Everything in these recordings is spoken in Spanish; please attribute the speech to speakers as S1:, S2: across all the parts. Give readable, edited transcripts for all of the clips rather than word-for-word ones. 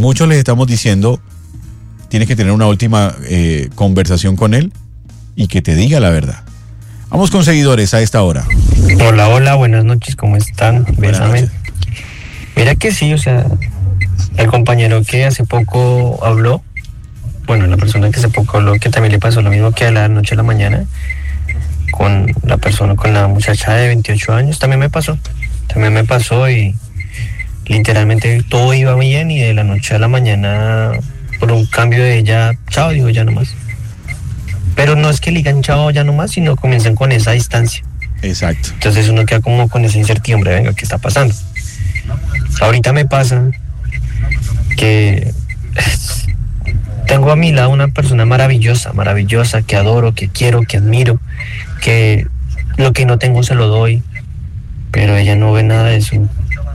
S1: muchos les estamos diciendo, tienes que tener una última conversación con él y que te diga la verdad. Vamos con seguidores a esta hora.
S2: Hola, buenas noches, ¿cómo están? Bésame. Mira que sí, o sea, el compañero que hace poco habló, bueno, la persona que hace poco habló, que también le pasó lo mismo que a la noche a la mañana, con la muchacha de 28 años, también me pasó y literalmente todo iba bien y de la noche a la mañana, por un cambio de ella, chao, dijo ya nomás. Pero no es que le digan chao ya nomás, sino comienzan con esa distancia.
S1: Exacto.
S2: Entonces uno queda como con esa incertidumbre, venga, ¿qué está pasando? Ahorita me pasa que tengo a mi lado una persona maravillosa, que adoro, que quiero, que admiro, que lo que no tengo se lo doy, pero ella no ve nada de eso.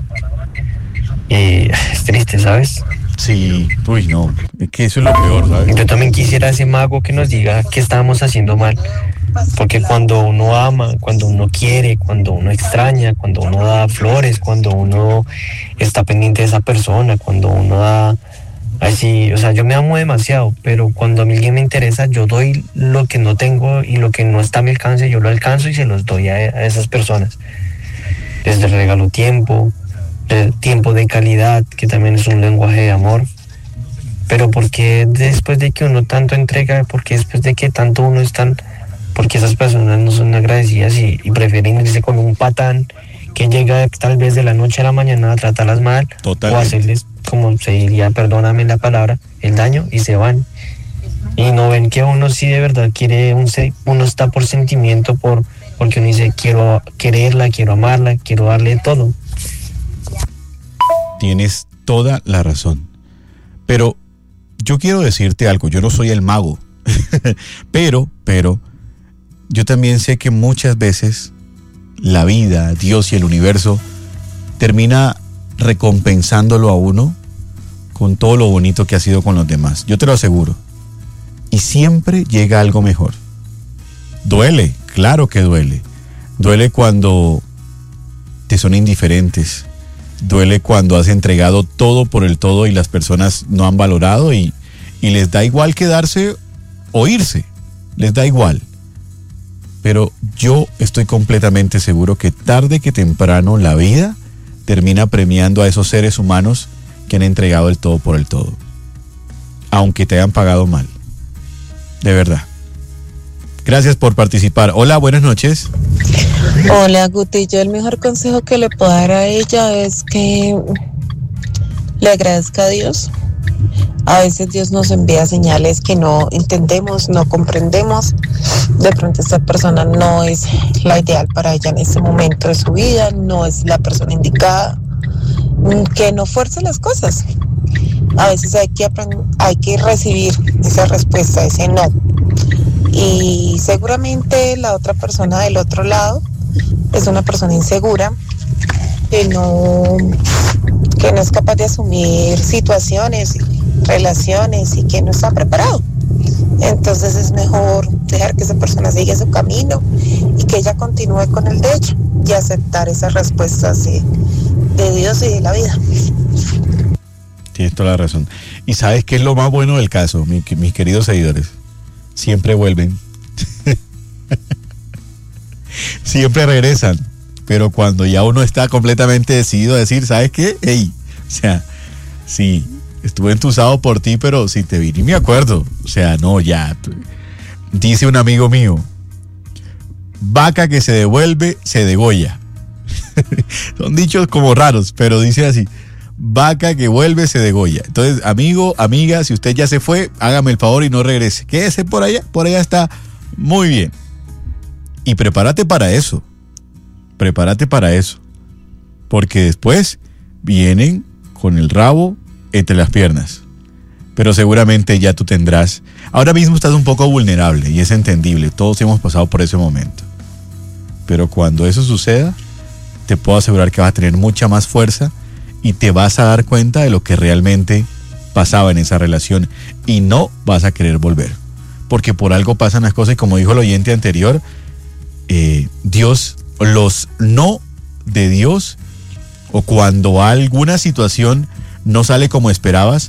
S2: Y es triste, ¿sabes?
S1: Sí, uy, no, es que eso es lo peor, ¿sabes?
S2: Yo también quisiera ese mago que nos diga qué estábamos haciendo mal, porque cuando uno ama, cuando uno quiere, cuando uno extraña, cuando uno da flores, cuando uno está pendiente de esa persona, cuando uno da así, o sea, yo me amo demasiado, pero cuando a mí alguien me interesa, yo doy lo que no tengo y lo que no está a mi alcance, yo lo alcanzo y se los doy a esas personas. Les regalo tiempo de calidad, que también es un lenguaje de amor. Pero porque después de que uno tanto entrega, porque después de que tanto uno están, porque esas personas no son agradecidas y prefieren irse con un patán que llega tal vez de la noche a la mañana a tratarlas mal.
S1: Totalmente.
S2: O hacerles, como se diría, perdóname la palabra, el daño, y se van. Y no ven que uno sí de verdad quiere, uno está por sentimiento, porque uno dice, quiero quererla, quiero amarla, quiero darle todo.
S1: Tienes toda la razón. Pero yo quiero decirte algo, yo no soy el mago, pero yo también sé que muchas veces la vida, Dios y el universo termina recompensándolo a uno con todo lo bonito que ha sido con los demás. Yo te lo aseguro. Y siempre llega algo mejor. Duele, claro que duele. Duele cuando te son indiferentes. Duele cuando has entregado todo por el todo y las personas no han valorado y les da igual quedarse o irse. Les da igual. Pero yo estoy completamente seguro que tarde que temprano la vida termina premiando a esos seres humanos que han entregado el todo por el todo. Aunque te hayan pagado mal. De verdad. Gracias por participar. Hola, buenas noches.
S3: Hola, Guti. Yo el mejor consejo que le puedo dar a ella es que le agradezca a Dios. A veces Dios nos envía señales que no entendemos, no comprendemos. De pronto esta persona no es la ideal para ella en este momento de su vida, no es la persona indicada. Que no fuerce las cosas. A veces hay que recibir esa respuesta, ese no. Y seguramente la otra persona del otro lado es una persona insegura que no es capaz de asumir situaciones, relaciones y que no está preparado. Entonces es mejor dejar que esa persona siga su camino y que ella continúe con el de ella y aceptar esas respuestas de Dios y de la vida.
S1: Tienes toda la razón. ¿Y sabes qué es lo más bueno del caso, mis queridos seguidores? Siempre vuelven. Siempre regresan. Pero cuando ya uno está completamente decidido a decir, ¿sabes qué? Hey, o sea, sí, estuve entusado por ti, pero si te vi ni me acuerdo. O sea, no, ya. Dice un amigo mío, vaca que se devuelve, se degolla. Son dichos como raros, pero dice así, vaca que vuelve, se degolla. Entonces, amigo, amiga, si usted ya se fue, hágame el favor y no regrese. Quédese por allá está muy bien. Y prepárate para eso. Porque después vienen con el rabo entre las piernas. Pero seguramente ya tú tendrás. Ahora mismo estás un poco vulnerable y es entendible. Todos hemos pasado por ese momento. Pero cuando eso suceda, te puedo asegurar que vas a tener mucha más fuerza y te vas a dar cuenta de lo que realmente pasaba en esa relación y no vas a querer volver. Porque por algo pasan las cosas y como dijo el oyente anterior, Dios, los no de Dios o cuando alguna situación no sale como esperabas,